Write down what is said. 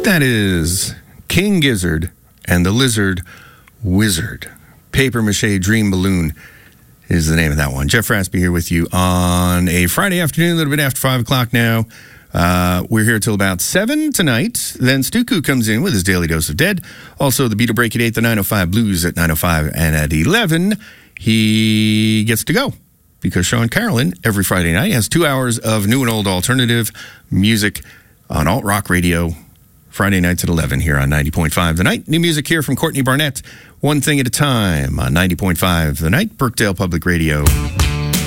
That is King Gizzard and the Lizard Wizard. Paper Mache Dream Balloon is the name of that one. Jeff Raspy here with you on a Friday afternoon, a little bit after 5 o'clock now. We're here till about 7 tonight. Then Stuku comes in with his daily dose of dead. Also, the Beatle Break at 8, the 905 Blues at 905, and at 11, he gets to go. Because Sean Carolyn, every Friday night, has 2 hours of new and old alternative music on alt rock radio. Friday nights at 11 here on 90.5 The Night. New music here from Courtney Barnett. One thing at a time on 90.5 The Night, Birkdale Public Radio.